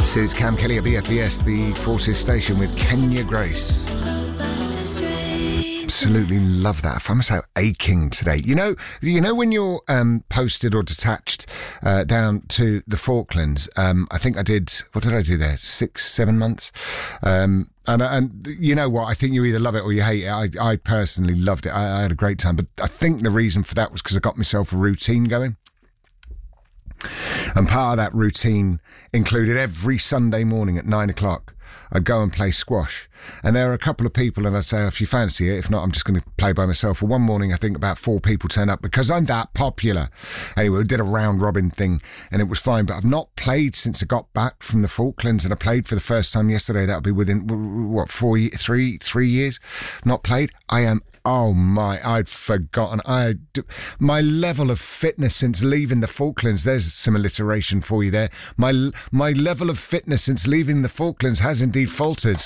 This is Cam Kelly at BFBS, the Forces station with Kenya Grace. Absolutely love that. I find myself aching today. You know when you're posted or detached down to the Falklands. I think I did. What did I do there? 6-7 months. And you know what? I think you either love it or you hate it. I personally loved it. I had a great time. But I think the reason for that was because I got myself a routine going. And part of that routine included every Sunday morning at 9 o'clock, I'd go and play squash. And there are a couple of people, and I'd say, if you fancy it, if not, I'm just going to play by myself. Well, one morning, I think about 4 people turned up because I'm that popular. Anyway, we did a round robin thing, and it was fine. But I've not played since I got back from the Falklands, and I played for the first time yesterday. That'll be within, 3 years? Not played. I am... Oh my, I'd forgotten. My level of fitness since leaving the Falklands, there's some alliteration for you there. My level of fitness since leaving the Falklands has indeed faltered.